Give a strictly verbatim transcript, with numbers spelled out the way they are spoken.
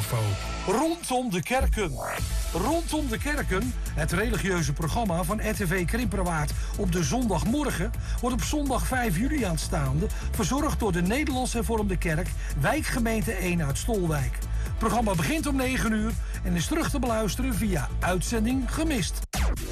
info. Rondom de kerken. Rondom de kerken, het religieuze programma van R T V Krimperwaard op de zondagmorgen, wordt op zondag vijf juli aanstaande verzorgd door de Nederlands Hervormde Kerk, wijkgemeente één uit Stolwijk. Het programma begint om negen uur en is terug te beluisteren via Uitzending Gemist.